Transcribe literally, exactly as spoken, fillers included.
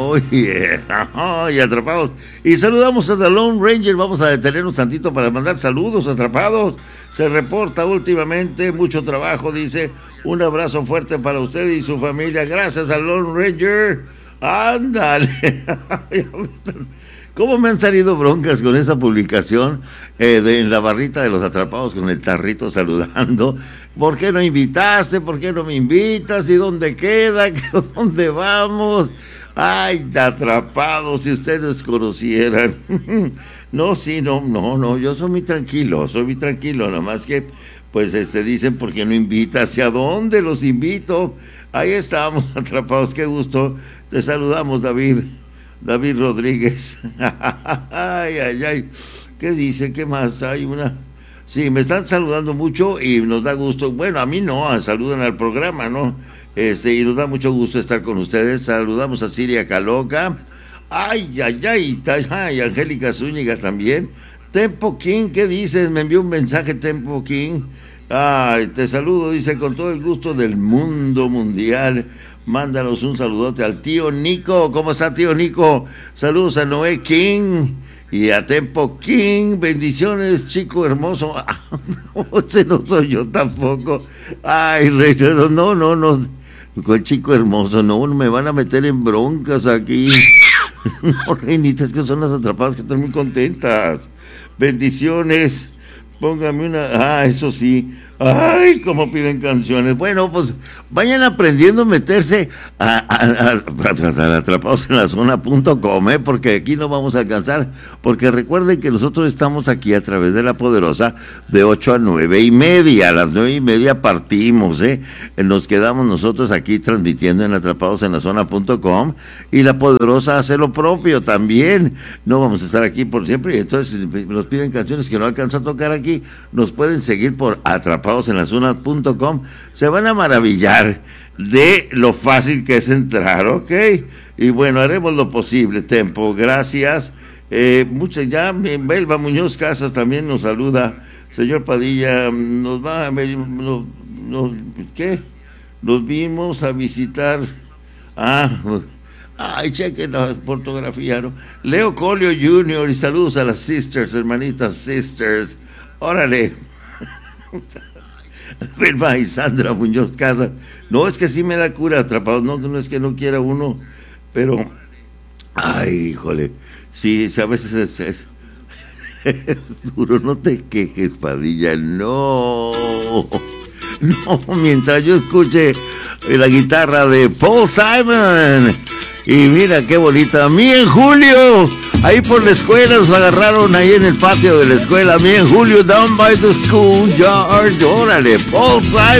Oh, yeah. Oh, y atrapados. Y saludamos a The Lone Ranger. Vamos a detenernos tantito para mandar saludos, atrapados. Se reporta últimamente mucho trabajo, dice. Un abrazo fuerte para usted y su familia. Gracias a Lone Ranger. Ándale. ¿Cómo me han salido broncas con esa publicación eh, de en la barrita de los atrapados con el tarrito saludando? ¿Por qué no invitaste? ¿Por qué no me invitas? ¿Y dónde queda? ¿Dónde vamos? Ay, atrapados, si ustedes conocieran. No, sí, no, no, no, yo soy muy tranquilo, soy muy tranquilo, nada más que, pues, este, dicen, ¿por qué no invitas? ¿Hacia dónde los invito? Ahí estamos, atrapados, qué gusto. Te saludamos, David. David Rodríguez. Ay, ay, ay. ¿Qué dice? ¿Qué más? Hay una... Sí, me están saludando mucho y nos da gusto. Bueno, a mí no, saludan al programa, ¿no? Este, y nos da mucho gusto estar con ustedes. Saludamos a Siria Caloca. Ay, ay, ay. Ay, Angélica Zúñiga también. Tempo King, ¿qué dices? Me envió un mensaje Tempo King. Ay, te saludo, dice, con todo el gusto del mundo mundial. Mándanos un saludote al tío Nico. ¿Cómo está, tío Nico? Saludos a Noé King y a Tempo King. Bendiciones, chico hermoso. Ese no soy yo tampoco. Ay, recuerdo, no, no, no. Con chico hermoso, no, no me van a meter en broncas aquí. No, reinitas, que son las atrapadas que están muy contentas. Bendiciones. Póngame una... Ah, eso sí. Ay, cómo piden canciones. Bueno, pues vayan aprendiendo a meterse a, a, a, a, a atrapados en la zona punto com, ¿eh? Porque aquí no vamos a alcanzar. Porque recuerden que nosotros estamos aquí a través de La Poderosa de ocho a nueve y media. A las nueve y media partimos, ¿eh? Nos quedamos nosotros aquí transmitiendo en atrapados en la zona punto com y La Poderosa hace lo propio también. No vamos a estar aquí por siempre y entonces nos piden canciones que no alcanzan a tocar aquí. Nos pueden seguir por atrapados en la zona punto com, se van a maravillar de lo fácil que es entrar, ¿ok? Y bueno, haremos lo posible, Tempo, gracias. Eh, muchas ya, Belva Muñoz Casas también nos saluda. Señor Padilla, nos va a ver, nos, nos, ¿qué? Nos vimos a visitar, ah, ay, chequen la fotografía, ¿no? Leo Colio junior y saludos a las sisters, hermanitas sisters, órale. Belva y Sandra Muñoz Casas. No, es que sí me da cura, atrapados. No, no es que no quiera uno, pero ay, híjole, sí, a veces es, es, es duro. No te quejes, Padilla, no, no, mientras yo escuche la guitarra de Paul Simon. Y mira qué bonita. A mí en julio, ahí por la escuela, nos agarraron ahí en el patio de la escuela. A mí en julio, down by the school yard. Órale, Paul Simon.